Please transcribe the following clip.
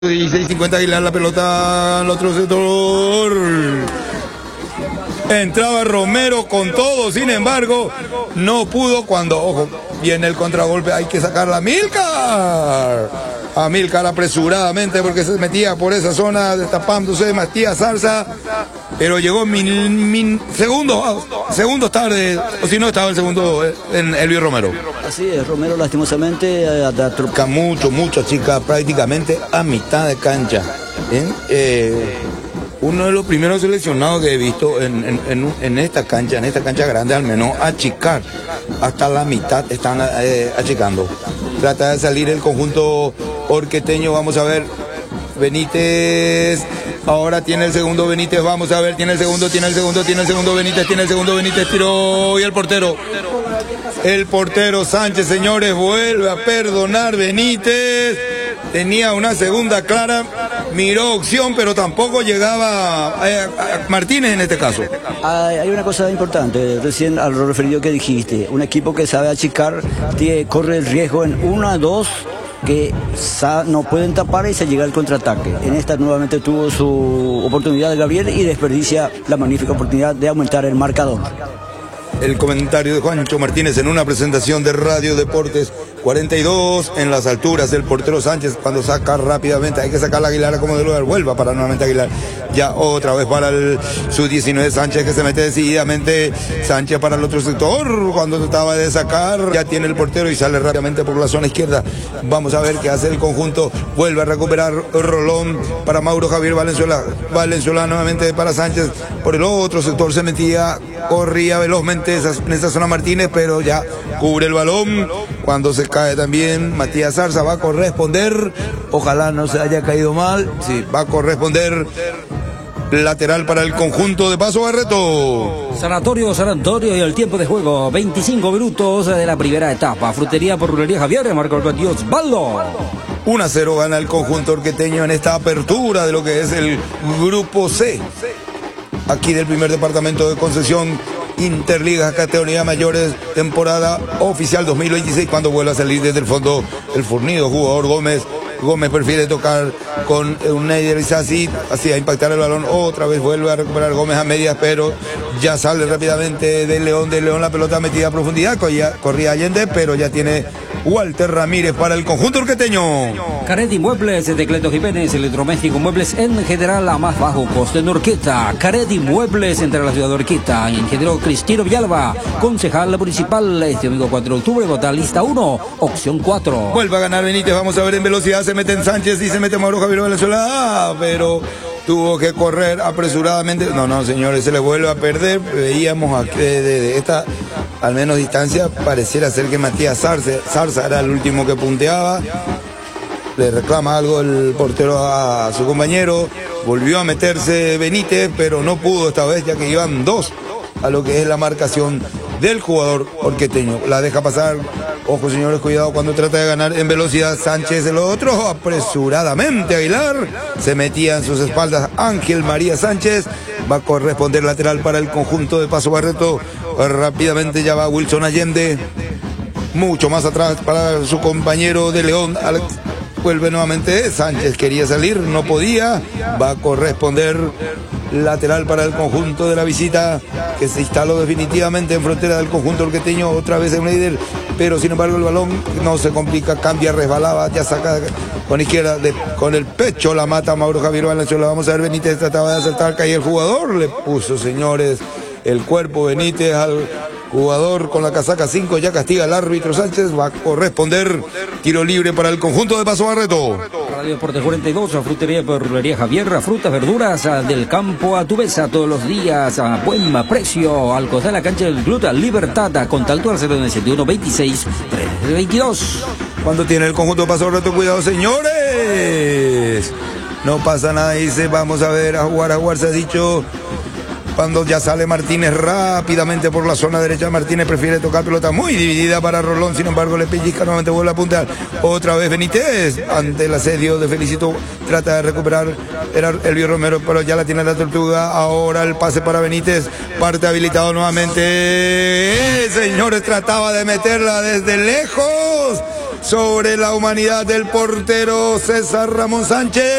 16:50 Aguilar, la pelota al otro sector. Entraba Romero con todo, sin embargo, no pudo cuando, ojo, viene el contragolpe, hay que sacarla a Milcar apresuradamente porque se metía por esa zona destapándose Matías Zarza, pero llegó segundos tarde, o si no estaba el segundo en Elvio Romero. Así es, Romero lastimosamente mucha chica, prácticamente a mitad de cancha. Uno de los primeros seleccionados que he visto en esta cancha grande, al menos achicar hasta la mitad, están achicando. Trata de salir el conjunto orqueteño, vamos a ver, Benítez, ahora tiene el segundo Benítez, vamos a ver, tiene el segundo Benítez, tiró y el portero Sánchez, señores, vuelve a perdonar Benítez, tenía una segunda clara, miró opción, pero tampoco llegaba a Martínez en este caso. Hay una cosa importante, recién a lo referido que dijiste, un equipo que sabe achicar, corre el riesgo en 1-2, que no pueden tapar y se llega al contraataque. En esta nuevamente tuvo su oportunidad de Gabriel y desperdicia la magnífica oportunidad de aumentar el marcador. El comentario de Juancho Martínez en una presentación de Radio Deportes 42 en las alturas. El portero Sánchez cuando saca rápidamente, hay que sacar a Aguilar como de lugar, vuelva para nuevamente Aguilar. Ya otra vez para el sub-19 Sánchez que se mete decididamente. Sánchez para el otro sector cuando trataba de sacar. Ya tiene el portero y sale rápidamente por la zona izquierda. Vamos a ver qué hace el conjunto. Vuelve a recuperar Rolón para Mauro Javier Valenzuela. Valenzuela nuevamente para Sánchez. Por el otro sector se metía, corría velozmente en esa zona Martínez, pero ya cubre el balón. Cuando se cae también Matías Zarza va a corresponder, ojalá no se haya caído mal, sí, va a corresponder lateral para el conjunto de Paso Barreto. Sanatorio y el tiempo de juego, 25 minutos de la primera etapa. Frutería por Rulería Javier, marcó el partido Osvaldo. 1-0 gana el conjunto orqueteño en esta apertura de lo que es el grupo C, aquí del primer departamento de concesión Interligas Categoría Mayores, temporada oficial 2026, cuando vuelve a salir desde el fondo el fornido jugador Gómez. Gómez prefiere tocar con un Neider Isasi, así a impactar el balón, otra vez vuelve a recuperar Gómez a medias, pero ya sale rápidamente de León la pelota metida a profundidad, corría Allende, pero ya tiene Walter Ramírez para el conjunto orqueteño. Caret Inmuebles de Cleto Jiménez, electrodoméstico muebles en general a más bajo coste en Orqueta. Caret Inmuebles entre la ciudad de Orqueta. Ingeniero Cristino Villalba, concejal municipal, este domingo 4 de octubre, vota lista 1, opción 4. Vuelve a ganar Benítez, vamos a ver en velocidad, se mete en Sánchez y se mete Mauro Javier Valenzuela, pero tuvo que correr apresuradamente. No, señores, se le vuelve a perder. Veíamos de esta, al menos distancia, pareciera ser que Matías Zarza era el último que punteaba. Le reclama algo el portero a su compañero. Volvió a meterse Benítez, pero no pudo esta vez, ya que iban 2 a lo que es la marcación del jugador orqueteño. La deja pasar. Ojo, señores, cuidado cuando trata de ganar en velocidad Sánchez. El otro, apresuradamente Aguilar. Se metía en sus espaldas Ángel María Sánchez. Va a corresponder lateral para el conjunto de Paso Barreto. Rápidamente ya va Wilson Allende. Mucho más atrás para su compañero de León. Vuelve nuevamente Sánchez, quería salir, no podía. Va a corresponder lateral para el conjunto de la visita, que se instaló definitivamente en frontera del conjunto orqueteño, otra vez en Neider, pero sin embargo el balón no se complica, cambia, resbalaba, ya saca con izquierda, con el pecho la mata Mauro Javier Valenzuela. Vamos a ver, Benítez trataba de acertar, caía el jugador, le puso, señores, el cuerpo Benítez al jugador con la casaca 5, ya castiga al árbitro Sánchez, va a corresponder tiro libre para el conjunto de Paso Barreto. Radio Deportes 42, Frutería por Rulería Javier, frutas, verduras del campo a tu mesa todos los días a buen precio, al costado de la cancha del Club Libertad, con talto al 091 26 322. Cuando tiene el conjunto de Paso Barreto, cuidado, señores, no pasa nada, dice, vamos a ver, a jugar, se ha dicho. Cuando ya sale Martínez rápidamente por la zona derecha, Martínez prefiere tocar pelota muy dividida para Rolón, sin embargo le pellizca, nuevamente vuelve a apuntar, otra vez Benítez, ante el asedio de Felicito, trata de recuperar, era Elvio Romero, pero ya la tiene la Tortuga, ahora el pase para Benítez, parte habilitado nuevamente, señores, trataba de meterla desde lejos, sobre la humanidad del portero César Ramón Sánchez.